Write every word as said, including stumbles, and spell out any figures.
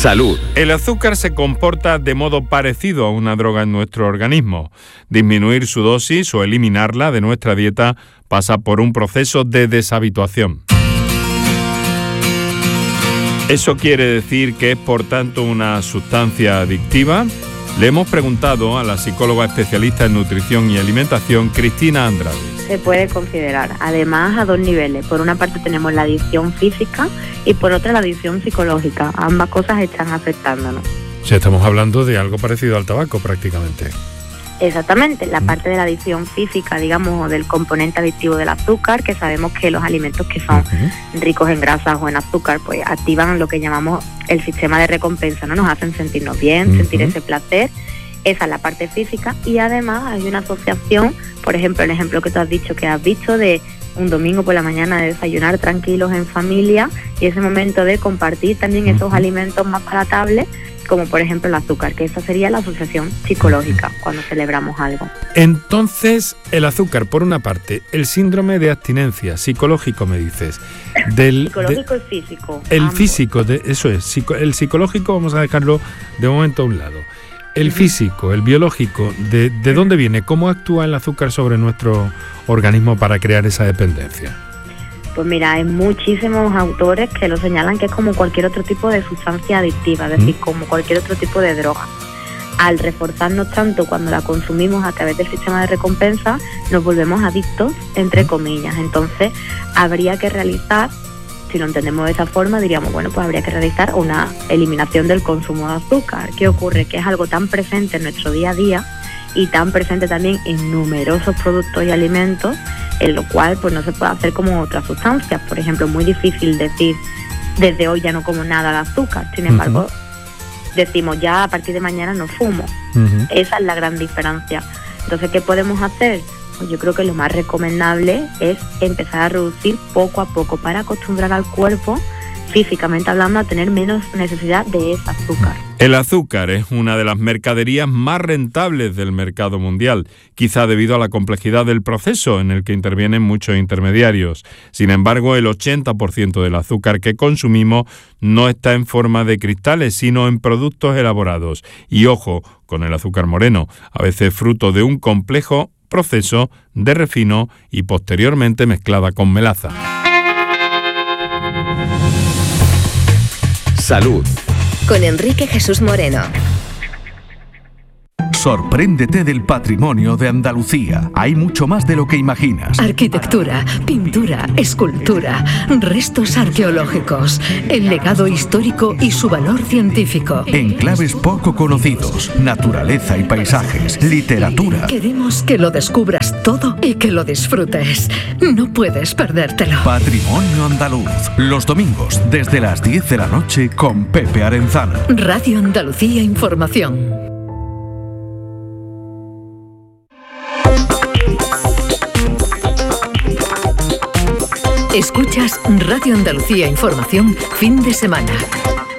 Salud. El azúcar se comporta de modo parecido a una droga en nuestro organismo. Disminuir su dosis o eliminarla de nuestra dieta pasa por un proceso de deshabituación. ¿Eso quiere decir que es por tanto una sustancia adictiva? Le hemos preguntado a la psicóloga especialista en nutrición y alimentación, Cristina Andrade. Se puede considerar, además, a dos niveles. Por una parte tenemos la adicción física y por otra la adicción psicológica. Ambas cosas están afectándonos. O sea, estamos hablando de algo parecido al tabaco prácticamente. Exactamente, la parte de la adicción física, digamos, del componente adictivo del azúcar, que sabemos que los alimentos que son uh-huh. ricos en grasas o en azúcar, pues activan lo que llamamos el sistema de recompensa, ¿no? Nos hacen sentirnos bien, uh-huh. sentir ese placer. Esa es la parte física y además hay una asociación, por ejemplo, el ejemplo que tú has dicho, que has visto de un domingo por la mañana de desayunar tranquilos en familia y ese momento de compartir también esos uh-huh. alimentos más palatables, como por ejemplo el azúcar, que esa sería la asociación psicológica cuando celebramos algo. Entonces, el azúcar, por una parte, el síndrome de abstinencia psicológico, me dices. Del, psicológico de, y físico. El ambos. físico, de, eso es, psico, el psicológico vamos a dejarlo de momento a un lado. El uh-huh. físico, el biológico, ¿de, ¿de dónde viene? ¿Cómo actúa el azúcar sobre nuestro organismo para crear esa dependencia? Pues mira, hay muchísimos autores que lo señalan que es como cualquier otro tipo de sustancia adictiva, es decir, como cualquier otro tipo de droga. Al reforzarnos tanto cuando la consumimos a través del sistema de recompensa, nos volvemos adictos, entre comillas. Entonces, habría que realizar, si lo entendemos de esa forma, diríamos, bueno, pues habría que realizar una eliminación del consumo de azúcar. ¿Qué ocurre? Que es algo tan presente en nuestro día a día y tan presente también en numerosos productos y alimentos, en lo cual pues no se puede hacer como otras sustancias. Por ejemplo, es muy difícil decir, desde hoy ya no como nada de azúcar. Sin embargo, uh-huh. decimos, ya a partir de mañana no fumo. Uh-huh. Esa es la gran diferencia. Entonces, ¿qué podemos hacer? Pues yo creo que lo más recomendable es empezar a reducir poco a poco para acostumbrar al cuerpo, físicamente hablando, a tener menos necesidad de ese azúcar. El azúcar es una de las mercaderías más rentables del mercado mundial, quizá debido a la complejidad del proceso en el que intervienen muchos intermediarios. Sin embargo, el ochenta por ciento del azúcar que consumimos no está en forma de cristales, sino en productos elaborados. Y ojo con el azúcar moreno, a veces fruto de un complejo proceso de refino y posteriormente mezclada con melaza. Salud. Con Enrique Jesús Moreno. Sorpréndete del patrimonio de Andalucía. Hay mucho más de lo que imaginas. Arquitectura, pintura, escultura, restos arqueológicos, el legado histórico y su valor científico. Enclaves poco conocidos, naturaleza y paisajes, literatura. Queremos que lo descubras todo y que lo disfrutes. No puedes perdértelo. Patrimonio andaluz. Los domingos desde las diez de la noche con Pepe Arenzano. Radio Andalucía Información. Escuchas Radio Andalucía Información, fin de semana.